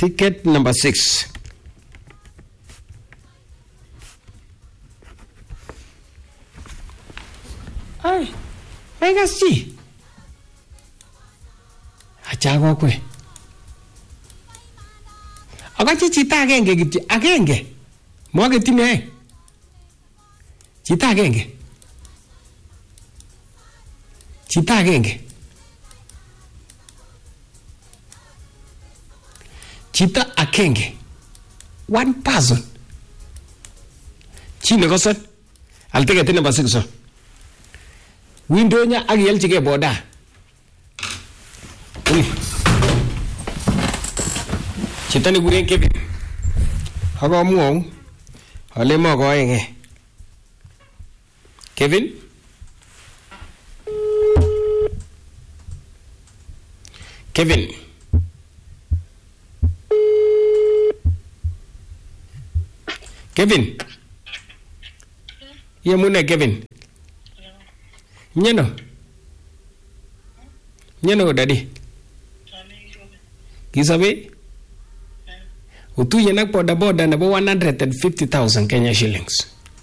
Ticket number 6. Ay, megas chi. Achago kwe. Akachi chita agenge kityo, agenge. Mwaketinye. Chita agenge. Chita agenge. Chita agenge. One person. Chine kosan. I'll take it number 6. Window nya agiyelchige boda. Chita ni guren Kevin. Hago muong. Hale mo ko enge. Kevin? Kevin? Kevin? Iya muna Kevin? Nyano? Nyano daddy? Gisabe? Utuye nak boda boda na 150,000 Kenya shillings.